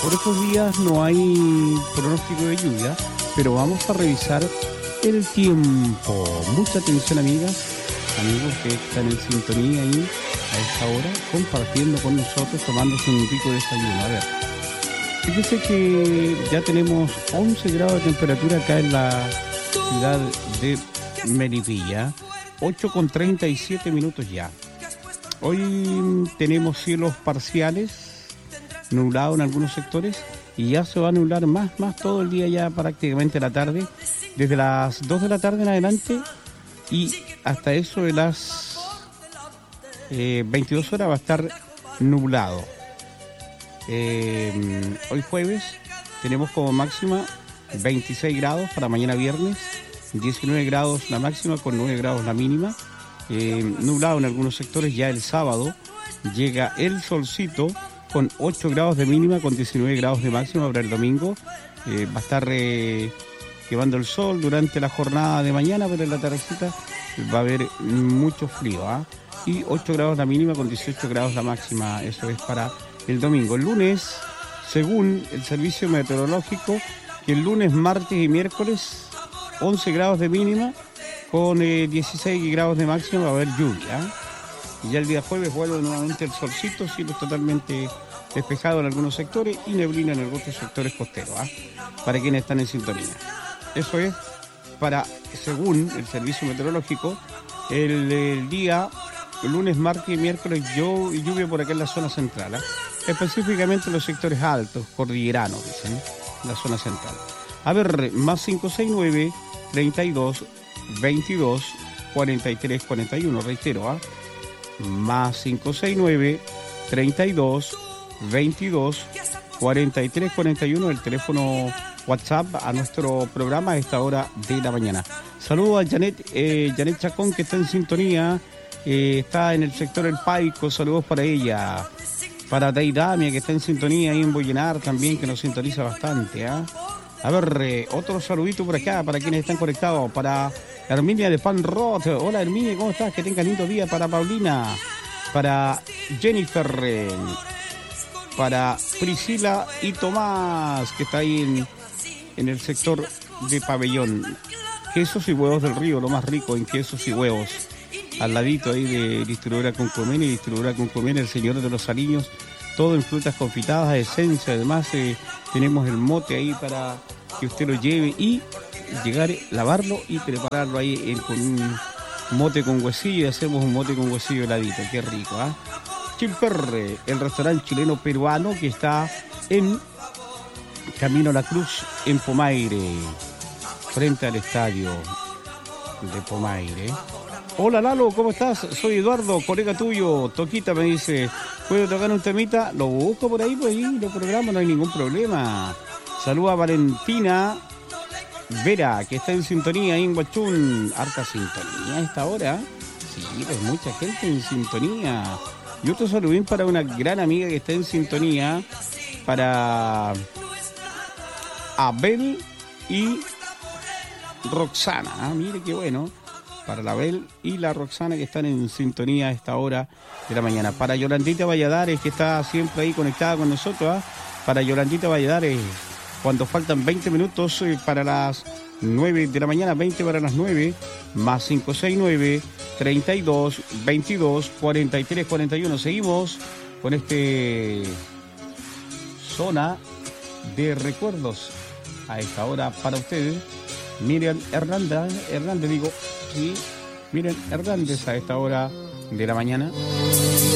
Por estos días no hay pronóstico de lluvia, pero vamos a revisar el tiempo. Mucha atención, amigas, amigos que están en sintonía ahí a esta hora, compartiendo con nosotros, tomándose un rico desayuno. A ver, fíjese que ya tenemos 11 grados de temperatura acá en la ciudad de Melipilla, 8:37 ya. Hoy tenemos cielos parciales, nublado en algunos sectores, y ya se va a nublar más todo el día, ya prácticamente la tarde, desde las 2 de la tarde en adelante y hasta eso de las 22 horas va a estar nublado. Hoy jueves tenemos como máxima 26 grados para mañana viernes, 19 grados la máxima con 9 grados la mínima, nublado en algunos sectores. Ya el sábado llega el solcito con 8 grados de mínima, con 19 grados de máxima. Para el domingo va a estar llevando el sol durante la jornada de mañana, pero en la tardecita va a haber mucho frío, y 8 grados la mínima con 18 grados la máxima. Eso es para el domingo. El lunes, según el servicio meteorológico, que el lunes, martes y miércoles 11 grados de mínima con 16 grados de máxima, va a haber lluvia. Y ya el día jueves vuelve nuevamente el solcito, cielo totalmente despejado en algunos sectores y neblina en algunos sectores costeros, para quienes están en sintonía. Eso es para, según el servicio meteorológico, el día lunes, martes y miércoles lluvia por acá en la zona central, específicamente en los sectores altos, cordilleranos, dicen, la zona central. A ver, más 569 32 22 43 41, reitero, más 569 32 22 43 41, el teléfono WhatsApp a nuestro programa a esta hora de la mañana. Saludos a Janet Chacón, que está en sintonía, está en el sector El Paico. Saludos para ella. Para Deidamia, que está en sintonía ahí en Boyenar también, que nos sintoniza bastante. A ver, otro saludito por acá para quienes están conectados. Para Herminia de Pan Roth. Hola Herminia, ¿cómo estás? Que tengan lindo día. Para Paulina, para Jennifer, para Priscila y Tomás, que está ahí en el sector de Pabellón. Quesos y huevos del río, lo más rico en quesos y huevos. Al ladito ahí de distribuidora Concomén y distribuidora Concomén, el Señor de los Aliños, todo en frutas confitadas, esencia. Además tenemos el mote ahí para que usted lo lleve y llegar, lavarlo y prepararlo ahí con un mote con huesillo. Hacemos un mote con huesillo heladito, qué rico, Chilperre, el restaurante chileno peruano que está en Camino a la Cruz, en Pomaire, frente al estadio de Pomaire. Hola Lalo, ¿cómo estás? Soy Eduardo, colega tuyo. Toquita me dice, ¿puedo tocar un temita? Lo busco por ahí, pues ahí lo programa, no hay ningún problema. Saluda a Valentina Vera, que está en sintonía ahí en Huachún. Harta sintonía a esta hora. Sí, pues mucha gente en sintonía. Y otro saludín para una gran amiga que está en sintonía, para Abel y Roxana. Mire qué bueno. Para la Abel y la Roxana, que están en sintonía a esta hora de la mañana. Para Yolandita Valladares, que está siempre ahí conectada con nosotros. Para Yolandita Valladares, cuando faltan 20 minutos para las 9 de la mañana, 20 para las 9, más 569 32 22 43 41. Seguimos con zona de recuerdos a esta hora para ustedes. Miriam Hernández, Miren Hernández a esta hora de la mañana.